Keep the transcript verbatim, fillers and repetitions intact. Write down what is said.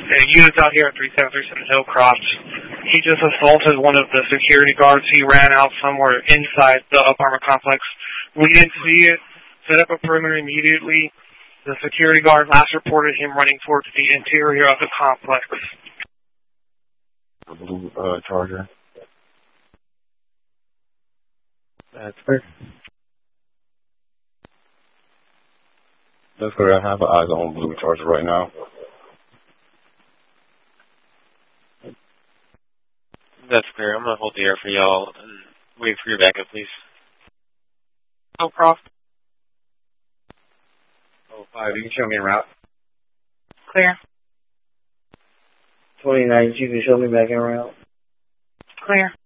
Uh, units out here at three seven three seven Hillcroft. He just assaulted one of the security guards. He ran out somewhere inside the apartment complex. We didn't see it. Set up a perimeter immediately. The security guard last reported him running towards the interior of the complex. Blue uh, Charger. That's fair. That's correct. I have eyes on Blue Charger right now. That's clear. I'm going to hold the air for y'all and wait for your backup, please. Hillcroft. Oh, five, you can show me a route. Clear. twenty-nine, you can show me back en route. Clear.